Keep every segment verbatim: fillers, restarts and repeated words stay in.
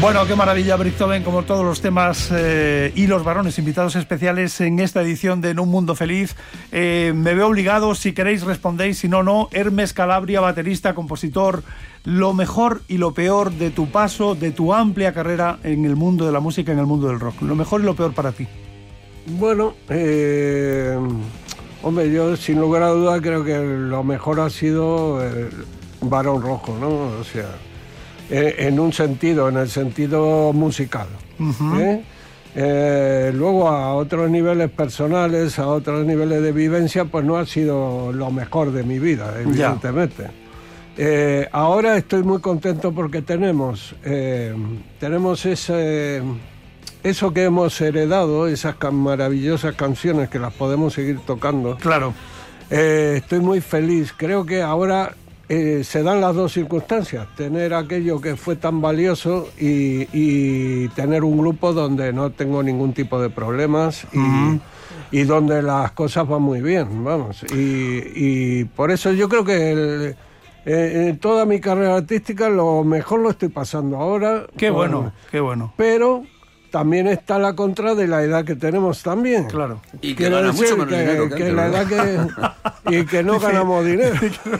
Bueno, qué maravilla, Beethoven, como todos los temas eh, y los varones invitados especiales en esta edición de En un Mundo Feliz. Eh, me veo obligado, si queréis respondéis, si no, no. Hermes Calabria, baterista, compositor, lo mejor y lo peor de tu paso, de tu amplia carrera en el mundo de la música, en el mundo del rock. Lo mejor y lo peor para ti. Bueno, eh, hombre, yo sin lugar a dudas creo que lo mejor ha sido el Barón Rojo, ¿no? O sea... en un sentido, en el sentido musical. Uh-huh. ¿eh? Eh, luego a otros niveles personales, a otros niveles de vivencia, pues no ha sido lo mejor de mi vida, evidentemente. Eh, ahora estoy muy contento porque tenemos, eh, tenemos ese, eso que hemos heredado, esas can- maravillosas canciones que las podemos seguir tocando. Claro. Eh, estoy muy feliz. Creo que ahora... Eh, se dan las dos circunstancias, tener aquello que fue tan valioso y, y tener un grupo donde no tengo ningún tipo de problemas y, uh-huh. y donde las cosas van muy bien, vamos. Y, y por eso yo creo que el, eh, en toda mi carrera artística lo mejor lo estoy pasando ahora. Qué bueno, bueno qué bueno. Pero... también está la contra de la edad que tenemos también. Claro. Y que gana mucho menos que, dinero que, que antes, la edad que... y que no ganamos dinero.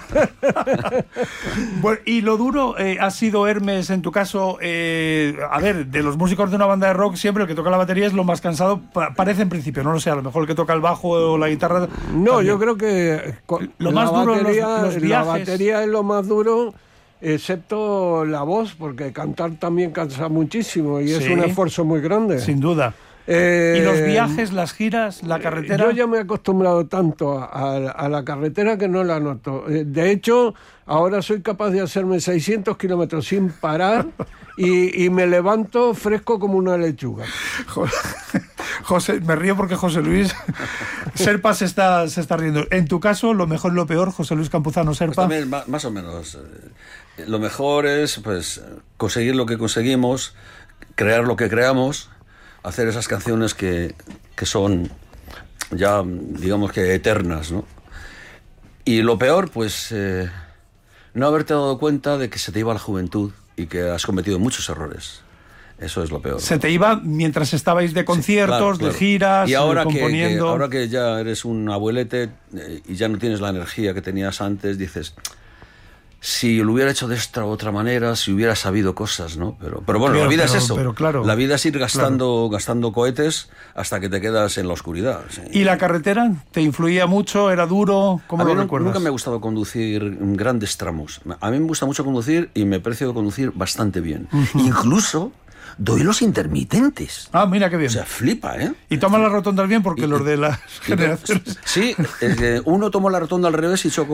Bueno, y lo duro eh, ha sido, Hermes, en tu caso, eh, a ver, de los músicos de una banda de rock, siempre el que toca la batería es lo más cansado, pa- parece en principio, no lo sé, a lo mejor el que toca el bajo o la guitarra... No, también. yo creo que... Lo más la duro batería, los, los la viajes. batería es lo más duro... excepto la voz, porque cantar también cansa muchísimo y Sí, es un esfuerzo muy grande. Sin duda. Eh, ¿Y los viajes, las giras, la carretera? Yo ya me he acostumbrado tanto a, a, a la carretera que no la noto. De hecho, ahora soy capaz de hacerme seiscientos kilómetros sin parar y, y me levanto fresco como una lechuga. José, me río porque José Luis Serpa se está, se está riendo. En tu caso, lo mejor y lo peor, José Luis Campuzano Serpa. Pues también, más, más o menos. Eh, lo mejor es pues conseguir lo que conseguimos, crear lo que creamos, hacer esas canciones que, que son ya, digamos que eternas, ¿no? Y lo peor, pues, eh, no haberte dado cuenta de que se te iba la juventud y que has cometido muchos errores. Eso es lo peor. Se te iba mientras estabais de conciertos, sí, claro, claro. de giras, y ahora eh, componiendo... Que, que, ahora que ya eres un abuelete eh, y ya no tienes la energía que tenías antes, dices... si lo hubiera hecho de esta u otra manera, si hubiera sabido cosas, ¿no? Pero, pero bueno, pero, la vida pero, es eso. Pero claro, la vida es ir gastando, claro. gastando cohetes hasta que te quedas en la oscuridad. ¿Sí? ¿Y la carretera? ¿Te influía mucho? ¿Era duro? ¿Cómo a lo mí recuerdas? Nunca me ha gustado conducir grandes tramos. A mí me gusta mucho conducir y me precio conducir bastante bien. Uh-huh. Incluso... doy los intermitentes. Ah, mira qué bien. O sea, flipa, ¿eh? Y toma las rotondas bien porque y, los de las y, generaciones... Sí, eh, uno tomó la rotonda al revés y chocó